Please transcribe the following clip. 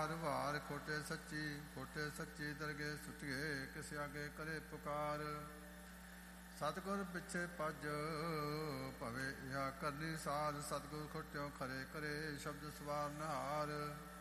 ਵਾਰ ਖੋਟੇ ਸੱਚੀ ਦਰਗੇ ਸੁਟਗੇ, ਕਿਸ ਆਗੇ ਕਰੇ ਪੁਕਾਰ। ਸਤਿਗੁਰ ਪਿੱਛੇ ਭਜ ਭਵੇ ਇਹਾ ਕਰਨੀ ਸਾਰ, ਸਤਿਗੁਰ ਖੋਟਿਓ ਖਰੇ ਕਰੇ, ਸ਼ਬਦ ਸਵਾਰ ਨਹਾਰ।